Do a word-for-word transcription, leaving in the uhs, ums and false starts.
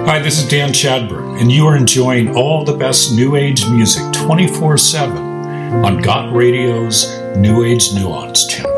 Hi, this is Dan Chadburn, and you are enjoying all the best New Age music twenty-four seven on Got Radio's New Age Nuance channel.